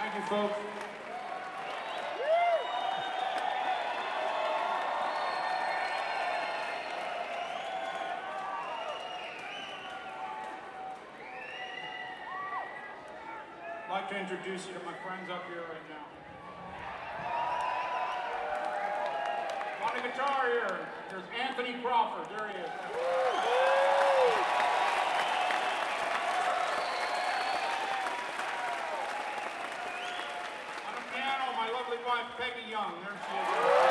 Thank you, folks. I'd like to introduce you to my friends up here right now. On the guitar here, there's Anthony Crawford. There he is. On the piano, my lovely wife, Peggy Young. There she is.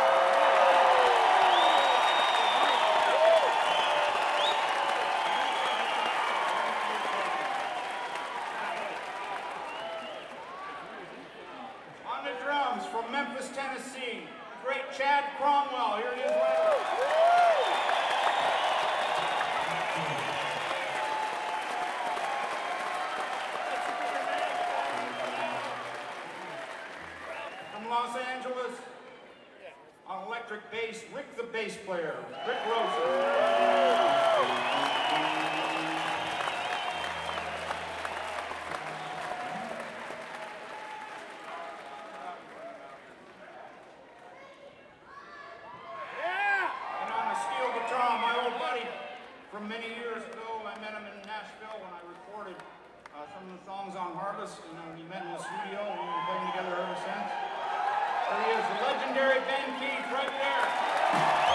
On the drums, from Memphis, Tennessee, the great Chad Cromwell. Here he is. From Los Angeles, on electric bass, Rick the bass player, Rick Rosen. And on the steel guitar, my old buddy from many years ago. I met him in Nashville when I recorded some of the songs on Heartless, and we met in the studio, and we've been playing together ever since. There he is, the legendary Ben Keith, right there.